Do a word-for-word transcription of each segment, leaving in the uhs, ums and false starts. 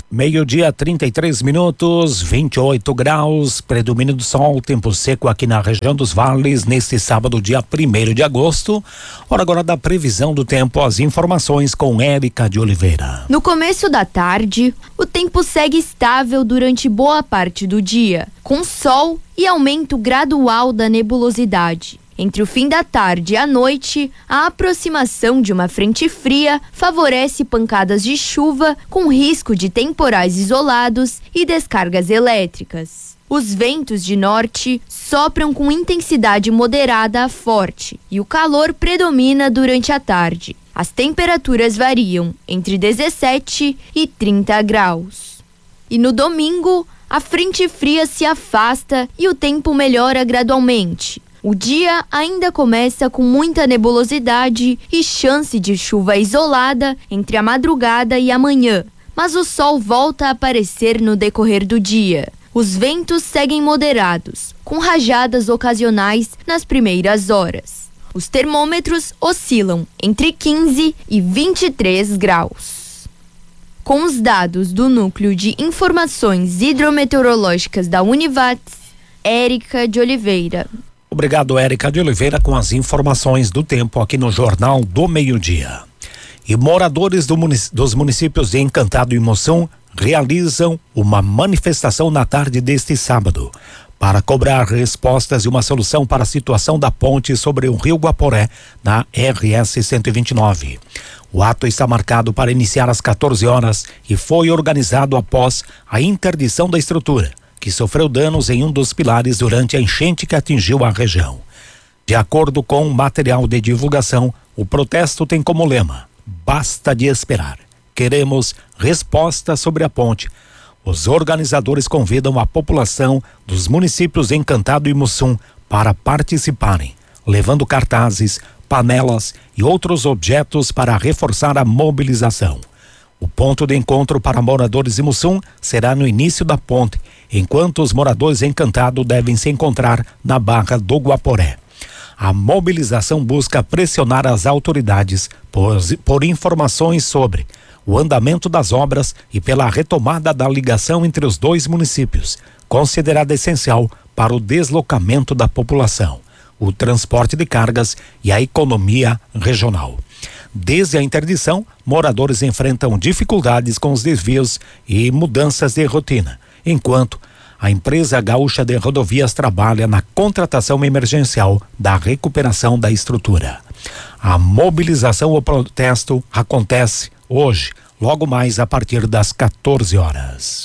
Meio-dia, trinta e três minutos, vinte e oito graus, predomínio do sol, tempo seco aqui na região dos vales, neste sábado, dia primeiro de agosto. Hora agora da previsão do tempo, as informações com Érica de Oliveira. No começo da tarde, o tempo segue estável durante boa parte do dia, com sol e aumento gradual da nebulosidade. Entre o fim da tarde e a noite, a aproximação de uma frente fria favorece pancadas de chuva com risco de temporais isolados e descargas elétricas. Os ventos de norte sopram com intensidade moderada a forte e o calor predomina durante a tarde. As temperaturas variam entre dezessete e trinta graus. E no domingo, a frente fria se afasta e o tempo melhora gradualmente. O dia ainda começa com muita nebulosidade e chance de chuva isolada entre a madrugada e a manhã, mas o sol volta a aparecer no decorrer do dia. Os ventos seguem moderados, com rajadas ocasionais nas primeiras horas. Os termômetros oscilam entre quinze e vinte e três graus. Com os dados do Núcleo de Informações Hidrometeorológicas da Univates, Érica de Oliveira. Obrigado, Érica de Oliveira, com as informações do tempo aqui no Jornal do Meio-Dia. E moradores do munic- dos municípios de Encantado e Mussum realizam uma manifestação na tarde deste sábado para cobrar respostas e uma solução para a situação da ponte sobre o Rio Guaporé, na R S cento e vinte e nove. O ato está marcado para iniciar às quatorze horas e foi organizado após a interdição da estrutura, que sofreu danos em um dos pilares durante a enchente que atingiu a região. De acordo com o material de divulgação, o protesto tem como lema: basta de esperar. Queremos resposta sobre a ponte. Os organizadores convidam a população dos municípios de Encantado e Mussum para participarem, levando cartazes, panelas e outros objetos para reforçar a mobilização. O ponto de encontro para moradores de Mussum será no início da ponte, enquanto os moradores de Encantado devem se encontrar na Barra do Guaporé. A mobilização busca pressionar as autoridades por, por informações sobre o andamento das obras e pela retomada da ligação entre os dois municípios, considerada essencial para o deslocamento da população, o transporte de cargas e a economia regional. Desde a interdição, moradores enfrentam dificuldades com os desvios e mudanças de rotina, enquanto a empresa gaúcha de rodovias trabalha na contratação emergencial da recuperação da estrutura. A mobilização ou protesto acontece hoje, logo mais a partir das quatorze horas.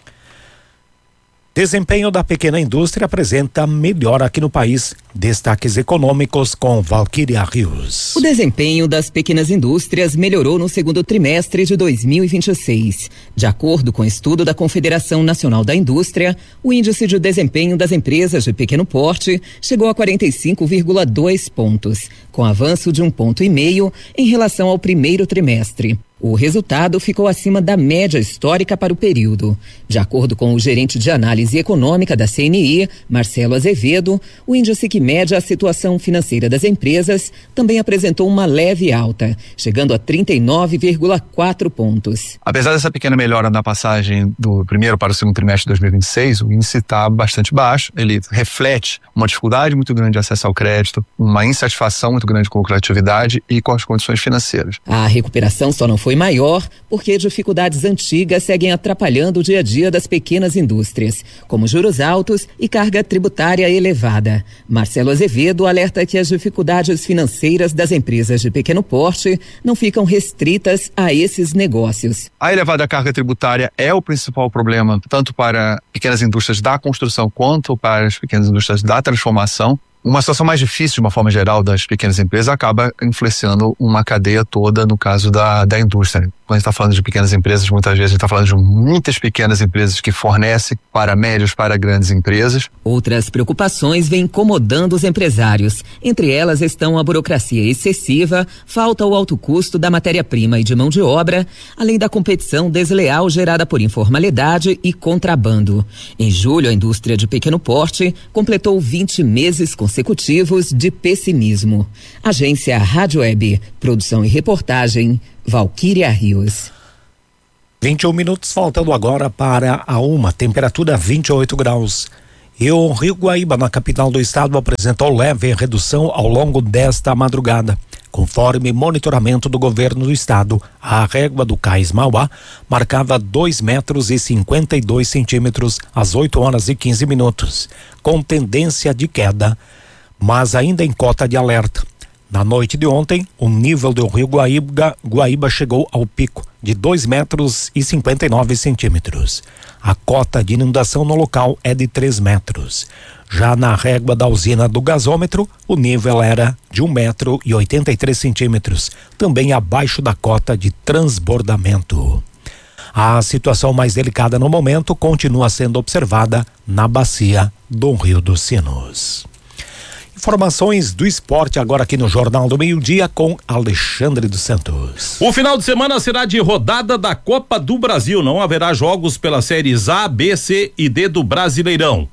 Desempenho da pequena indústria apresenta melhora aqui no país. Destaques econômicos com Valquíria Rios. O desempenho das pequenas indústrias melhorou no segundo trimestre de dois mil e vinte e seis. De acordo com o estudo da Confederação Nacional da Indústria, o índice de desempenho das empresas de pequeno porte chegou a quarenta e cinco vírgula dois pontos, com avanço de um ponto e meio em relação ao primeiro trimestre. O resultado ficou acima da média histórica para o período. De acordo com o gerente de análise econômica da C N I, Marcelo Azevedo, o índice que mede a situação financeira das empresas também apresentou uma leve alta, chegando a trinta e nove vírgula quatro pontos. Apesar dessa pequena melhora na passagem do primeiro para o segundo trimestre de dois mil e vinte e seis, o índice está bastante baixo. Ele reflete uma dificuldade muito grande de acesso ao crédito, uma insatisfação muito grande com a lucratividade e com as condições financeiras. A recuperação só não foi maior porque dificuldades antigas seguem atrapalhando o dia a dia das pequenas indústrias, como juros altos e carga tributária elevada. Marcelo Azevedo alerta que as dificuldades financeiras das empresas de pequeno porte não ficam restritas a esses negócios. A elevada carga tributária é o principal problema, tanto para pequenas indústrias da construção quanto para as pequenas indústrias da transformação. Uma situação mais difícil, de uma forma geral, das pequenas empresas acaba influenciando uma cadeia toda no caso da, da indústria. Quando a gente está falando de pequenas empresas, muitas vezes a gente está falando de muitas pequenas empresas que fornecem para médios, para grandes empresas. Outras preocupações vêm incomodando os empresários. Entre elas estão a burocracia excessiva, falta o alto custo da matéria-prima e de mão de obra, além da competição desleal gerada por informalidade e contrabando. Em julho, a indústria de pequeno porte completou vinte meses consecutivos de pessimismo. Agência Rádio Web, produção e reportagem, Valquíria Rios. vinte e um minutos faltando agora para a uma, temperatura vinte e oito graus. E o Rio Guaíba, na capital do estado, apresentou leve redução ao longo desta madrugada. Conforme monitoramento do governo do estado, a régua do Cais Mauá marcava dois metros e cinquenta e dois centímetros às oito horas e quinze minutos, com tendência de queda, mas ainda em cota de alerta. Na noite de ontem, o nível do Rio Guaíba, Guaíba chegou ao pico de dois metros e cinquenta e nove centímetros. A cota de inundação no local é de três metros. Já na régua da usina do gasômetro, o nível era de um metro e oitenta e três centímetros, também abaixo da cota de transbordamento. A situação mais delicada no momento continua sendo observada na bacia do Rio dos Sinos. Informações do esporte agora aqui no Jornal do Meio-Dia com Alexandre dos Santos. O final de semana será de rodada da Copa do Brasil. Não haverá jogos pelas séries A, B, C e D do Brasileirão.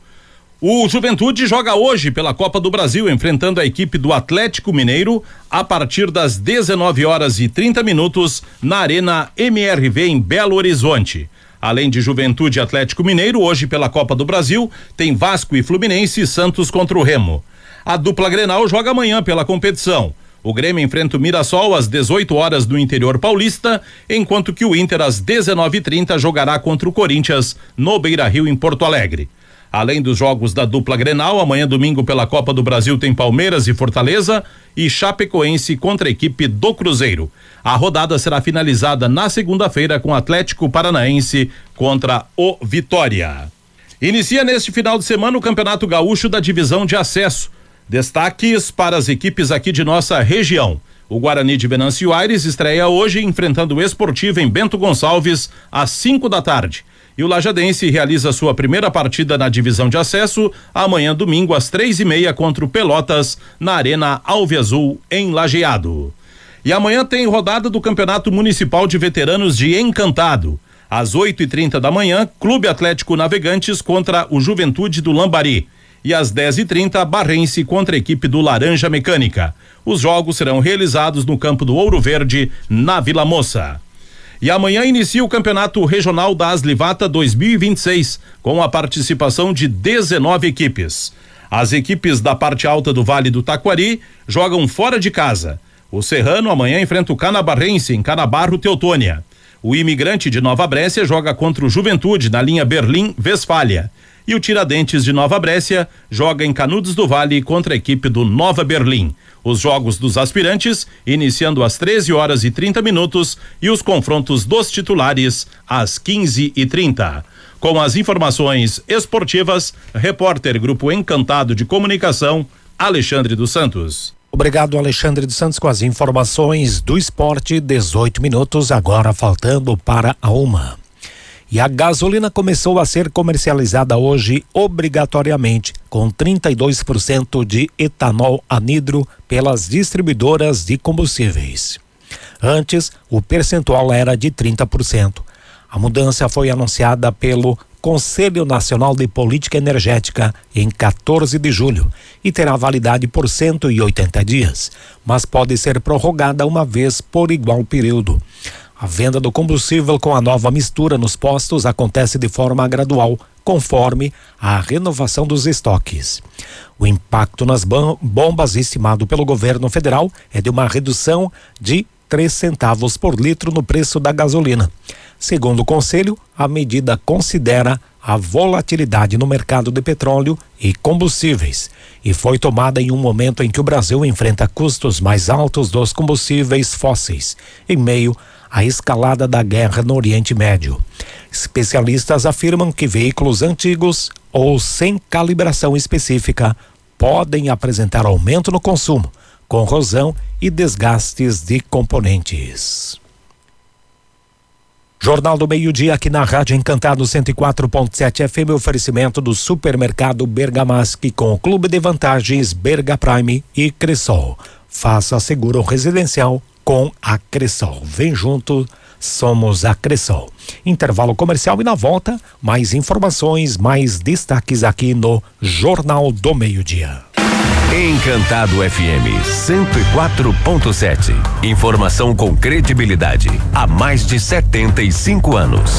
O Juventude joga hoje pela Copa do Brasil, enfrentando a equipe do Atlético Mineiro a partir das dezenove horas e trinta minutos na Arena M R V em Belo Horizonte. Além de Juventude e Atlético Mineiro, hoje pela Copa do Brasil tem Vasco e Fluminense e Santos contra o Remo. A dupla Grenal joga amanhã pela competição. O Grêmio enfrenta o Mirassol às dezoito horas no interior paulista, enquanto que o Inter às dezenove e trinta jogará contra o Corinthians no Beira-Rio em Porto Alegre. Além dos jogos da dupla Grenal, amanhã domingo pela Copa do Brasil tem Palmeiras e Fortaleza e Chapecoense contra a equipe do Cruzeiro. A rodada será finalizada na segunda-feira com Atlético Paranaense contra o Vitória. Inicia neste final de semana o Campeonato Gaúcho da Divisão de Acesso. Destaques para as equipes aqui de nossa região. O Guarani de Venâncio Aires estreia hoje enfrentando o Esportivo em Bento Gonçalves às cinco da tarde. E o Lajadense realiza sua primeira partida na divisão de acesso amanhã domingo às três e meia contra o Pelotas na Arena Alviazul em Lajeado. E amanhã tem rodada do Campeonato Municipal de Veteranos de Encantado. Às oito e trinta da manhã, Clube Atlético Navegantes contra o Juventude do Lambari. E às dez e trinta, Barrense contra a equipe do Laranja Mecânica. Os jogos serão realizados no campo do Ouro Verde, na Vila Moça. E amanhã inicia o Campeonato Regional da Aslivata dois mil e vinte e seis, com a participação de dezenove equipes. As equipes da parte alta do Vale do Taquari jogam fora de casa. O Serrano amanhã enfrenta o Canabarrense em Canabarro, Teutônia. O Imigrante de Nova Brécia joga contra o Juventude na linha Berlim-Westfália. E o Tiradentes de Nova Brécia joga em Canudos do Vale contra a equipe do Nova Berlim. Os jogos dos aspirantes iniciando às treze horas e trinta minutos e os confrontos dos titulares às quinze e trinta. Com as informações esportivas, repórter Grupo Encantado de Comunicação, Alexandre dos Santos. Obrigado, Alexandre dos Santos, com as informações do esporte. dezoito minutos agora faltando para a uma. E a gasolina começou a ser comercializada hoje obrigatoriamente com trinta e dois por cento de etanol anidro pelas distribuidoras de combustíveis. Antes, o percentual era de trinta por cento. A mudança foi anunciada pelo Conselho Nacional de Política Energética em quatorze de julho e terá validade por cento e oitenta dias, mas pode ser prorrogada uma vez por igual período. A venda do combustível com a nova mistura nos postos acontece de forma gradual, conforme a renovação dos estoques. O impacto nas bombas estimado pelo governo federal é de uma redução de três centavos por litro no preço da gasolina. Segundo o Conselho, a medida considera a volatilidade no mercado de petróleo e combustíveis e foi tomada em um momento em que o Brasil enfrenta custos mais altos dos combustíveis fósseis, em meio à escalada da guerra no Oriente Médio. Especialistas afirmam que veículos antigos ou sem calibração específica podem apresentar aumento no consumo, corrosão e desgastes de componentes. Jornal do Meio-Dia aqui na Rádio Encantado cento e quatro ponto sete F M, oferecimento do supermercado Bergamasque com o Clube de Vantagens Berga Prime e Cressol. Faça seguro residencial com a Cressol. Vem junto, somos a Cressol. Intervalo comercial e na volta, mais informações, mais destaques aqui no Jornal do Meio-Dia. Encantado F M cento e quatro ponto sete. Informação com credibilidade há mais de setenta e cinco anos.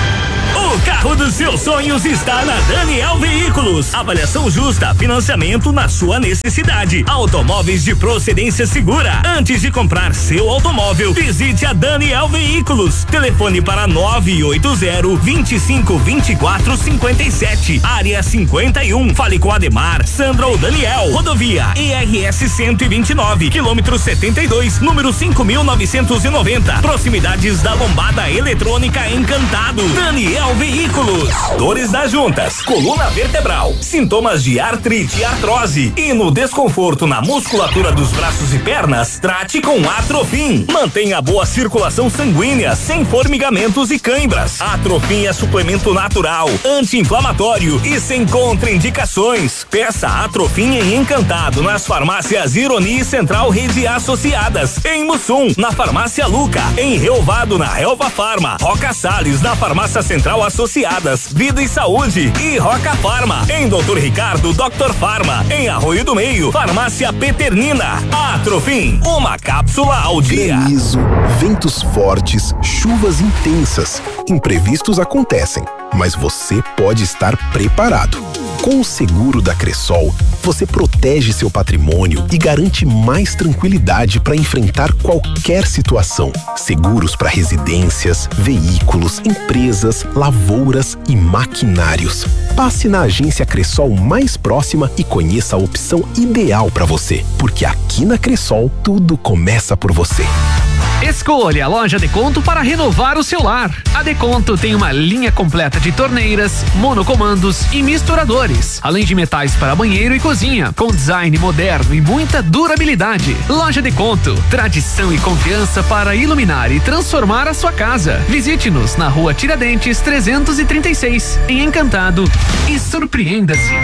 O carro dos seus sonhos está na Daniel Veículos. Avaliação justa, financiamento na sua necessidade. Automóveis de procedência segura. Antes de comprar seu automóvel, visite a Daniel Veículos. Telefone para nove oito zero, dois cinco, dois quatro cinco sete. Área cinquenta e um. Fale com Ademar, Sandra ou Daniel. Rodovia E R S cento e vinte e nove, quilômetro setenta e dois, número cinco mil novecentos e noventa. Proximidades da Lombada Eletrônica Encantado. Daniel Veículos. Dores das juntas, coluna vertebral, sintomas de artrite e artrose e no desconforto na musculatura dos braços e pernas, trate com Atrofim. Mantenha boa circulação sanguínea, sem formigamentos e cãibras. Atrofim é suplemento natural, anti-inflamatório e sem contraindicações. Peça Atrofim em Encantado nas farmácias Ironi e Central Rede Associadas, em Mussum, na farmácia Luca, em Relvado, na Helva Farma, Roca Salles, na farmácia Central Associadas, Vida e Saúde e Roca Farma, em Doutor Ricardo, Doctor Farma, em Arroio do Meio, farmácia Peternina. Atrofim, uma cápsula ao dia. Granizo, ventos fortes, chuvas intensas, imprevistos acontecem, mas você pode estar preparado. Com o seguro da Cressol, você protege seu patrimônio e garante mais tranquilidade para enfrentar qualquer situação. Seguros para residências, veículos, empresas, lavouras e maquinários. Passe na agência Cressol mais próxima e conheça a opção ideal para você, porque aqui na Cressol tudo começa por você. Escolha a loja Deconto para renovar o seu lar. A Deconto tem uma linha completa de torneiras, monocomandos e misturadores, além de metais para banheiro e cozinha, com design moderno e muita durabilidade. Loja Deconto, tradição e confiança para iluminar e transformar a sua casa. Visite-nos na Rua Tiradentes trezentos e trinta e seis, em Encantado, e surpreenda-se.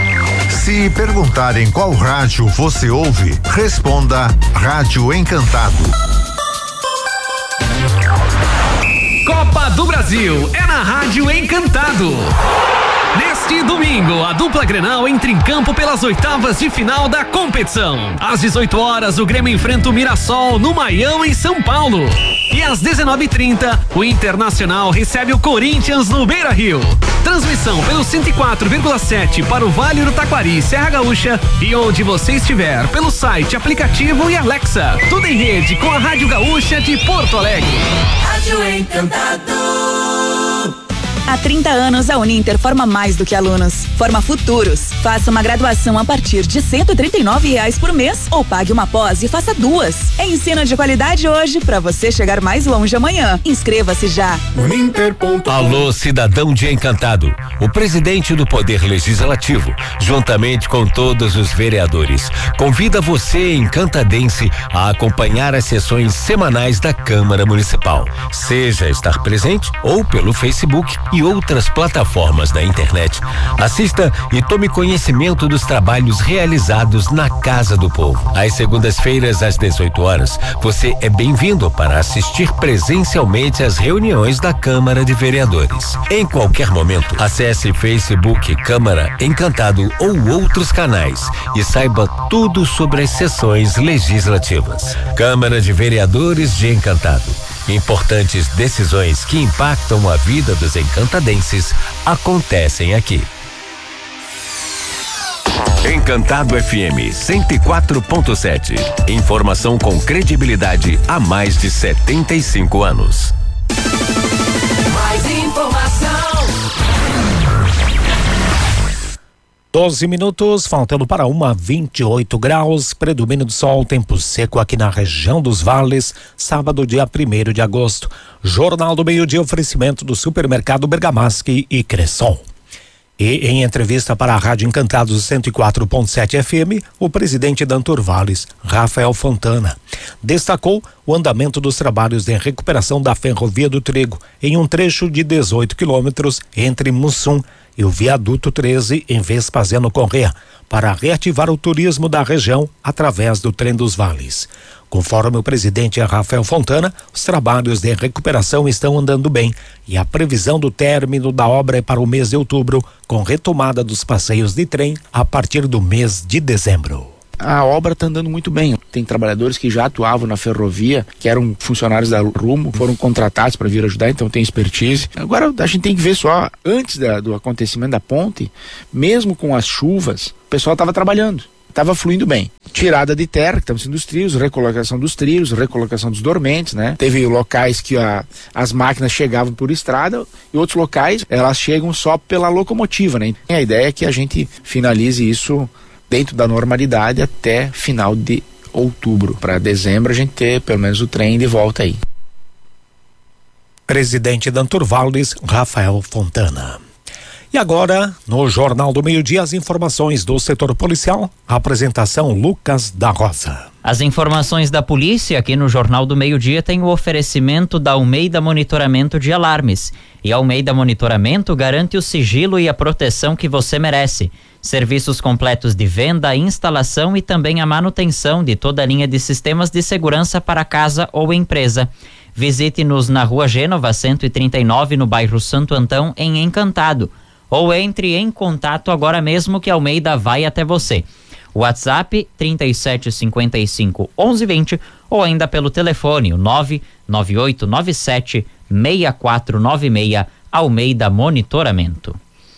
Se perguntarem qual rádio você ouve, responda Rádio Encantado. Copa do Brasil é na Rádio Encantado. Neste domingo, a dupla Grenal entra em campo pelas oitavas de final da competição. Às dezoito horas, o Grêmio enfrenta o Mirassol no Maião, em São Paulo. E às dezenove e trinta, o Internacional recebe o Corinthians no Beira-Rio. Transmissão pelo cento e quatro vírgula sete para o Vale do Taquari, Serra Gaúcha, e onde você estiver, pelo site, aplicativo e Alexa. Tudo em rede com a Rádio Gaúcha de Porto Alegre. Rádio Encantado. Há trinta anos, a Uninter forma mais do que alunos. Forma futuros. Faça uma graduação a partir de cento e trinta e nove reais por mês ou pague uma pós e faça duas. É ensino de qualidade hoje para você chegar mais longe amanhã. Inscreva-se já. Uninter. Alô, cidadão de Encantado. O presidente do Poder Legislativo, juntamente com todos os vereadores, convida você, encantadense, a acompanhar as sessões semanais da Câmara Municipal. Seja estar presente ou pelo Facebook e outras plataformas da internet. Assista e tome conhecimento dos trabalhos realizados na Casa do Povo. Às segundas-feiras, às dezoito horas, você é bem-vindo para assistir presencialmente às reuniões da Câmara de Vereadores. Em qualquer momento, acesse Facebook Câmara Encantado ou outros canais e saiba tudo sobre as sessões legislativas. Câmara de Vereadores de Encantado. Importantes decisões que impactam a vida dos encantadenses acontecem aqui. Encantado F M cento e quatro ponto sete. Informação com credibilidade há mais de setenta e cinco anos. Mais informação. doze minutos, faltando para uma, vinte e oito graus, predomínio do sol, tempo seco aqui na região dos vales, sábado, dia primeiro de agosto. Jornal do Meio-Dia, oferecimento do supermercado Bergamasque e Cressol. E em entrevista para a Rádio Encantados cento e quatro ponto sete F M, o presidente da Anturvales, Rafael Fontana, destacou o andamento dos trabalhos de recuperação da Ferrovia do Trigo em um trecho de dezoito quilômetros entre Mussum e o Viaduto treze em Vespasiano Corrêa, para reativar o turismo da região através do Trem dos Vales. Conforme o presidente Rafael Fontana, os trabalhos de recuperação estão andando bem e a previsão do término da obra é para o mês de outubro, com retomada dos passeios de trem a partir do mês de dezembro. A obra está andando muito bem. Tem trabalhadores que já atuavam na ferrovia, que eram funcionários da Rumo, foram contratados para vir ajudar, então tem expertise. Agora a gente tem que ver só, antes da, do acontecimento da ponte, mesmo com as chuvas, o pessoal estava trabalhando. Estava fluindo bem. Tirada de terra, que estamos sendo os trilhos, recolocação dos trilhos, recolocação dos dormentes, né? Teve locais que a, as máquinas chegavam por estrada e outros locais elas chegam só pela locomotiva, né? E a ideia é que a gente finalize isso dentro da normalidade até final de outubro. Para dezembro a gente ter pelo menos o trem de volta aí. Presidente da Anturvaldes, Rafael Fontana. E agora, no Jornal do Meio-Dia, as informações do setor policial. A apresentação Lucas da Rosa. As informações da polícia aqui no Jornal do Meio-Dia tem o oferecimento da Almeida Monitoramento de Alarmes. E a Almeida Monitoramento garante o sigilo e a proteção que você merece. Serviços completos de venda, instalação e também a manutenção de toda a linha de sistemas de segurança para casa ou empresa. Visite-nos na Rua Gênova cento e trinta e nove, no bairro Santo Antão, em Encantado. Ou entre em contato agora mesmo que a Almeida vai até você. WhatsApp trinta e sete cinquenta e cinco onze vinte ou ainda pelo telefone nove nove oito nove sete seis quatro nove seis, Almeida Monitoramento.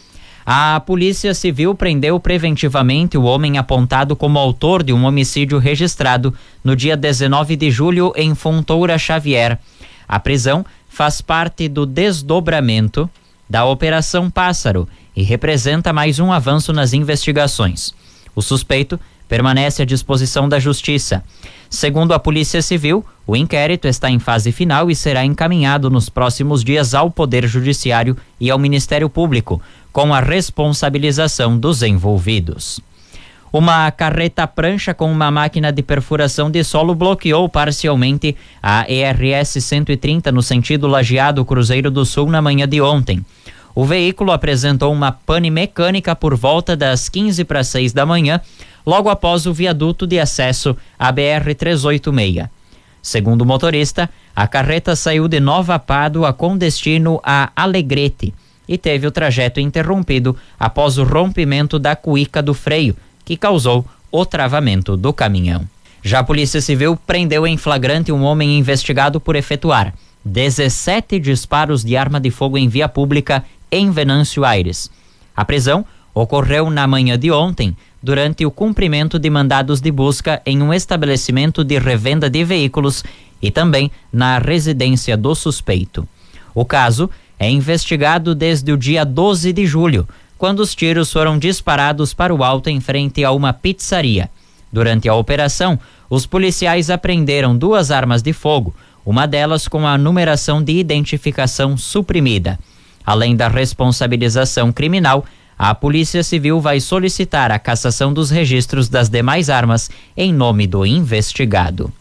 A Polícia Civil prendeu preventivamente o homem apontado como autor de um homicídio registrado no dia dezenove de julho em Fontoura Xavier. A prisão faz parte do desdobramento da Operação Pássaro e representa mais um avanço nas investigações. O suspeito permanece à disposição da Justiça. Segundo a Polícia Civil, o inquérito está em fase final e será encaminhado nos próximos dias ao Poder Judiciário e ao Ministério Público, com a responsabilização dos envolvidos. Uma carreta-prancha com uma máquina de perfuração de solo bloqueou parcialmente a E R S cento e trinta no sentido Lajeado Cruzeiro do Sul na manhã de ontem. O veículo apresentou uma pane mecânica por volta das quinze para seis da manhã, logo após o viaduto de acesso à B R trezentos e oitenta e seis. Segundo o motorista, a carreta saiu de Nova Pádua com destino a Alegrete e teve o trajeto interrompido após o rompimento da cuíca do freio, que causou o travamento do caminhão. Já a Polícia Civil prendeu em flagrante um homem investigado por efetuar dezessete disparos de arma de fogo em via pública em Venâncio Aires. A prisão ocorreu na manhã de ontem, durante o cumprimento de mandados de busca em um estabelecimento de revenda de veículos e também na residência do suspeito. O caso é investigado desde o dia doze de julho, quando os tiros foram disparados para o alto em frente a uma pizzaria. Durante a operação, os policiais apreenderam duas armas de fogo, uma delas com a numeração de identificação suprimida. Além da responsabilização criminal, a Polícia Civil vai solicitar a cassação dos registros das demais armas em nome do investigado.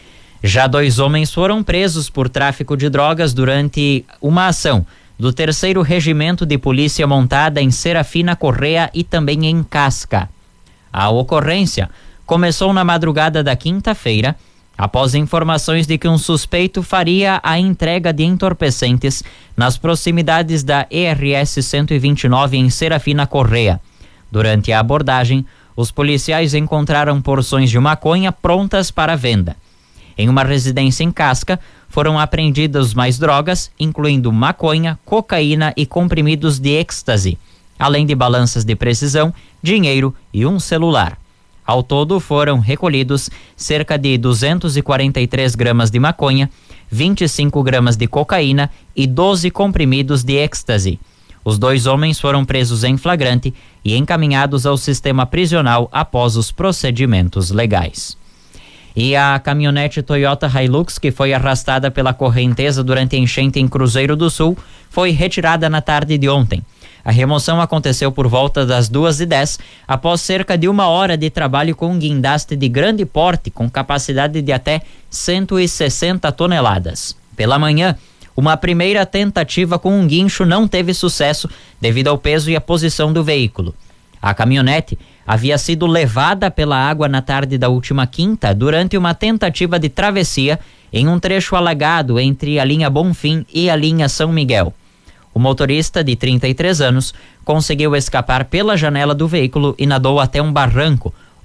Já dois homens foram presos por tráfico de drogas durante uma ação do terceiro Regimento de Polícia montada em Serafina Correia e também em Casca. A ocorrência começou na madrugada da quinta-feira, após informações de que um suspeito faria a entrega de entorpecentes nas proximidades da E R S cento e vinte e nove em Serafina Correia. Durante a abordagem, os policiais encontraram porções de maconha prontas para venda. Em uma residência em Casca, foram apreendidas mais drogas, incluindo maconha, cocaína e comprimidos de êxtase, além de balanças de precisão, dinheiro e um celular. Ao todo, foram recolhidos cerca de duzentos e quarenta e três gramas de maconha, vinte e cinco gramas de cocaína e doze comprimidos de êxtase. Os dois homens foram presos em flagrante e encaminhados ao sistema prisional após os procedimentos legais. E a caminhonete Toyota Hilux, que foi arrastada pela correnteza durante a enchente em Cruzeiro do Sul, foi retirada na tarde de ontem. A remoção aconteceu por volta das duas e dez, após cerca de uma hora de trabalho com um guindaste de grande porte, com capacidade de até cento e sessenta toneladas. Pela manhã, uma primeira tentativa com um guincho não teve sucesso devido ao peso e à posição do veículo. A caminhonete havia sido levada pela água na tarde da última quinta durante uma tentativa de travessia em um trecho alagado entre a linha Bonfim e a linha São Miguel. O motorista, de trinta e três anos, conseguiu escapar pela janela do veículo e nadou até um barranco,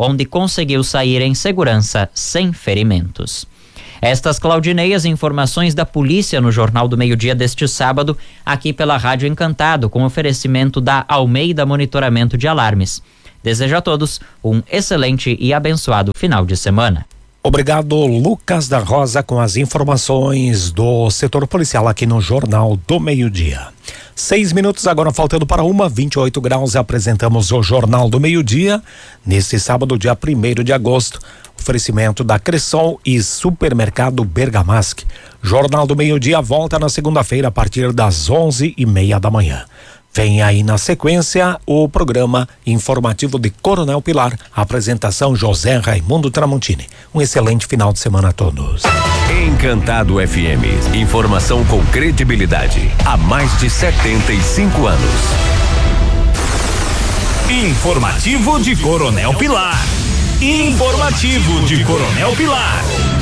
onde conseguiu sair em segurança sem ferimentos. Estas, Claudinei, as informações da polícia no Jornal do Meio-Dia deste sábado, aqui pela Rádio Encantado, com oferecimento da Almeida Monitoramento de Alarmes. Desejo a todos um excelente e abençoado final de semana. Obrigado, Lucas da Rosa, com as informações do setor policial aqui no Jornal do Meio-Dia. Seis minutos agora faltando para uma, vinte e oito graus. Apresentamos o Jornal do Meio-Dia neste sábado, dia primeiro de agosto. Oferecimento da Cressol e Supermercado Bergamasque. Jornal do Meio-Dia volta na segunda-feira a partir das onze e meia da manhã. Vem aí na sequência o programa informativo de Coronel Pilar. Apresentação José Raimundo Tramontini. Um excelente final de semana a todos. Encantado F M. Informação com credibilidade. Há mais de setenta e cinco anos. Informativo de Coronel Pilar. Informativo de Coronel Pilar.